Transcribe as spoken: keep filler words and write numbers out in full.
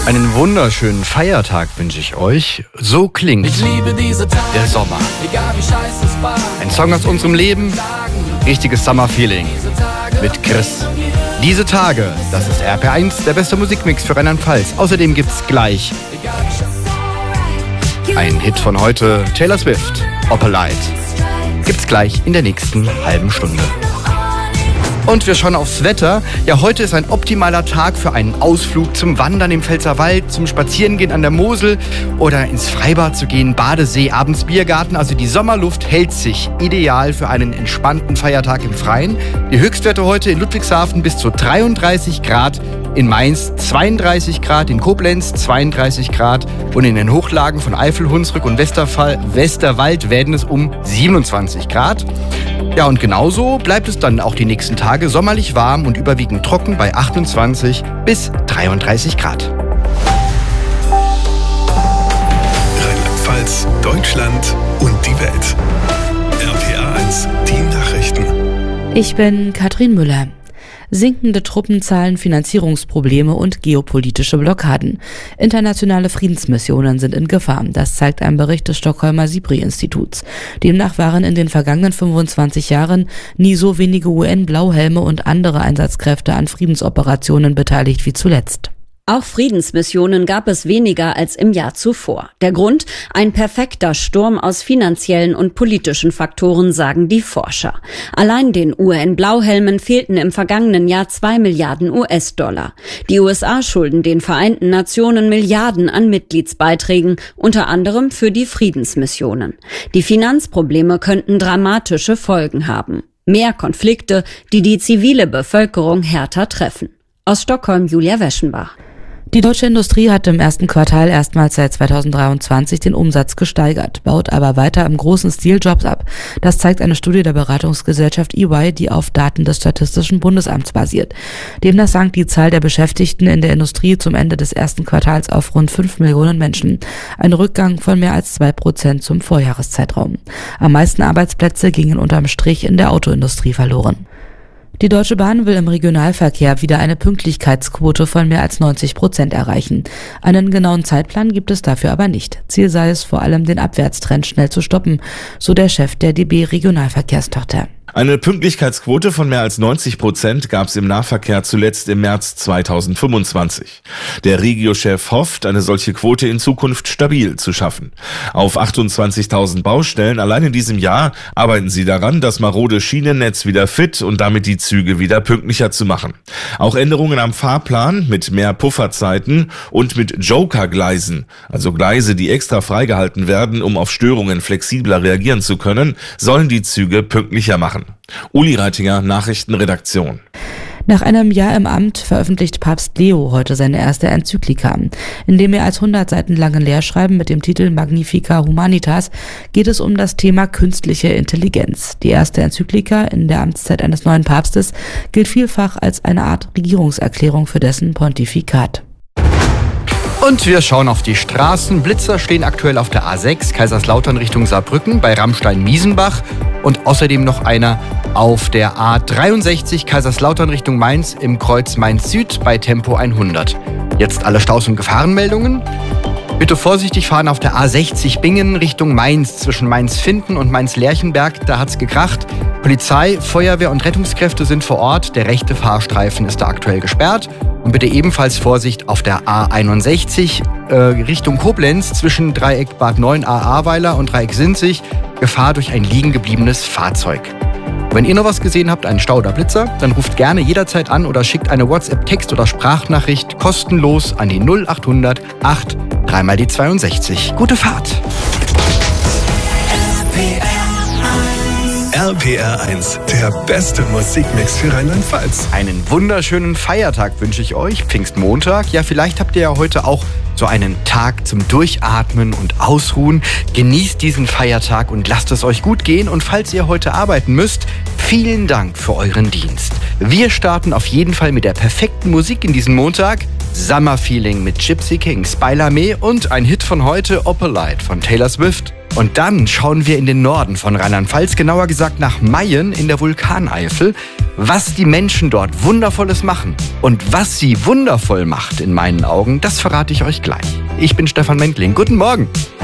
Einen wunderschönen Feiertag wünsche ich euch. So klingt Ich liebe diese Tage, der Sommer. egal wie scheiße es war. Ein Song aus unserem Leben, richtiges Summer-Feeling mit Chris. Diese Tage, das ist R P R eins, der beste Musikmix für Rheinland-Pfalz. Außerdem gibt's gleich ein Hit von heute, Taylor Swift, Opalite. Gibt's gleich in der nächsten halben Stunde. Und wir schauen aufs Wetter. Ja, heute ist ein optimaler Tag für einen Ausflug zum Wandern im Pfälzerwald, zum Spazierengehen an der Mosel oder ins Freibad zu gehen, Badesee, abends Biergarten. Also die Sommerluft hält sich ideal für einen entspannten Feiertag im Freien. Die Höchstwerte heute in Ludwigshafen bis zu dreiunddreißig Grad, in Mainz zweiunddreißig Grad, in Koblenz zweiunddreißig Grad und in den Hochlagen von Eifel, Hunsrück und Westerfall, Westerwald werden es um siebenundzwanzig Grad. Ja, und genauso bleibt es dann auch die nächsten Tage sommerlich warm und überwiegend trocken bei achtundzwanzig bis dreiunddreißig Grad. Rheinland-Pfalz, Deutschland und die Welt. R P R eins, die Nachrichten. Ich bin Katrin Müller. Sinkende Truppenzahlen, Finanzierungsprobleme und geopolitische Blockaden. Internationale Friedensmissionen sind in Gefahr. Das zeigt ein Bericht des Stockholmer SIPRI-Instituts. Demnach waren in den vergangenen fünfundzwanzig Jahren nie so wenige U N-Blauhelme und andere Einsatzkräfte an Friedensoperationen beteiligt wie zuletzt. Auch Friedensmissionen gab es weniger als im Jahr zuvor. Der Grund? Ein perfekter Sturm aus finanziellen und politischen Faktoren, sagen die Forscher. Allein den U N-Blauhelmen fehlten im vergangenen Jahr zwei Milliarden U S-Dollar. Die U S A schulden den Vereinten Nationen Milliarden an Mitgliedsbeiträgen, unter anderem für die Friedensmissionen. Die Finanzprobleme könnten dramatische Folgen haben. Mehr Konflikte, die die zivile Bevölkerung härter treffen. Aus Stockholm, Julia Weschenbach. Die deutsche Industrie hat im ersten Quartal erstmals seit zweitausenddreiundzwanzig den Umsatz gesteigert, baut aber weiter im großen Stil Jobs ab. Das zeigt eine Studie der Beratungsgesellschaft E Y, die auf Daten des Statistischen Bundesamts basiert. Demnach sank die Zahl der Beschäftigten in der Industrie zum Ende des ersten Quartals auf rund fünf Millionen Menschen. Ein Rückgang von mehr als zwei Prozent zum Vorjahreszeitraum. Am meisten Arbeitsplätze gingen unterm Strich in der Autoindustrie verloren. Die Deutsche Bahn will im Regionalverkehr wieder eine Pünktlichkeitsquote von mehr als neunzig Prozent erreichen. Einen genauen Zeitplan gibt es dafür aber nicht. Ziel sei es vor allem, den Abwärtstrend schnell zu stoppen, so der Chef der D B Regionalverkehrstochter. Eine Pünktlichkeitsquote von mehr als neunzig Prozent gab es im Nahverkehr zuletzt im März zweitausendfünfundzwanzig. Der Regio-Chef hofft, eine solche Quote in Zukunft stabil zu schaffen. Auf achtundzwanzigtausend Baustellen allein in diesem Jahr arbeiten sie daran, das marode Schienennetz wieder fit und damit die Züge wieder pünktlicher zu machen. Auch Änderungen am Fahrplan mit mehr Pufferzeiten und mit Joker-Gleisen, also Gleise, die extra freigehalten werden, um auf Störungen flexibler reagieren zu können, sollen die Züge pünktlicher machen. Uli Reitinger, Nachrichtenredaktion. Nach einem Jahr im Amt veröffentlicht Papst Leo heute seine erste Enzyklika. In dem mehr als hundert Seiten langen Lehrschreiben mit dem Titel Magnifica Humanitas geht es um das Thema künstliche Intelligenz. Die erste Enzyklika in der Amtszeit eines neuen Papstes gilt vielfach als eine Art Regierungserklärung für dessen Pontifikat. Und wir schauen auf die Straßen. Blitzer stehen aktuell auf der A sechs, Kaiserslautern Richtung Saarbrücken, bei Rammstein-Miesenbach. Und außerdem noch einer auf der A dreiundsechzig, Kaiserslautern Richtung Mainz, im Kreuz Mainz-Süd bei Tempo hundert. Jetzt alle Staus- und Gefahrenmeldungen. Bitte vorsichtig fahren auf der A sechzig Bingen Richtung Mainz, zwischen Mainz-Finden und Mainz-Lerchenberg. Da hat's gekracht. Polizei, Feuerwehr und Rettungskräfte sind vor Ort. Der rechte Fahrstreifen ist da aktuell gesperrt. Und bitte ebenfalls Vorsicht auf der A einundsechzig äh, Richtung Koblenz, zwischen Dreieck Bad neun A Ahrweiler und Dreieck Sinzig. Gefahr durch ein liegen gebliebenes Fahrzeug. Wenn ihr noch was gesehen habt, einen Stau oder Blitzer, dann ruft gerne jederzeit an oder schickt eine WhatsApp-Text- oder Sprachnachricht kostenlos an die null achthundert acht dreimal die zweiundsechzig. Gute Fahrt! R P R eins, der beste Musikmix für Rheinland-Pfalz. Einen wunderschönen Feiertag wünsche ich euch, Pfingstmontag. Ja, vielleicht habt ihr ja heute auch so einen Tag zum Durchatmen und Ausruhen. Genießt diesen Feiertag und lasst es euch gut gehen. Und falls ihr heute arbeiten müsst, vielen Dank für euren Dienst. Wir starten auf jeden Fall mit der perfekten Musik in diesen Montag. Summer Feeling mit Gypsy Kings, Bailame und ein Hit von heute, Opalite von Taylor Swift. Und dann schauen wir in den Norden von Rheinland-Pfalz, genauer gesagt nach Mayen in der Vulkaneifel, was die Menschen dort Wundervolles machen. Und was sie wundervoll macht in meinen Augen, das verrate ich euch gleich. Ich bin Stefan Mendling. Guten Morgen.